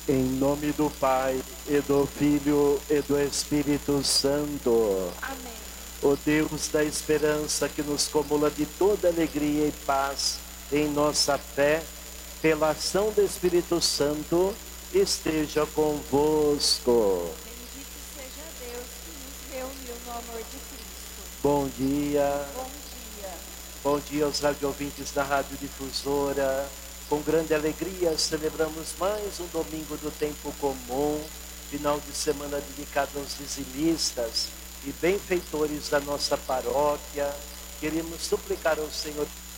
Em nome do Pai, e do Filho, e do Espírito Santo. Amém. O Deus da esperança que nos comula de toda alegria e paz em nossa fé, pela ação do Espírito Santo, esteja convosco. Bendito seja Deus que nos reuniu no amor de Cristo. Bom dia. Bom dia. Bom dia aos radiovintes da Rádio Difusora. Com grande alegria celebramos mais um domingo do tempo comum, final de semana dedicado aos dizimistas e benfeitores da nossa paróquia. Queremos suplicar ao Senhor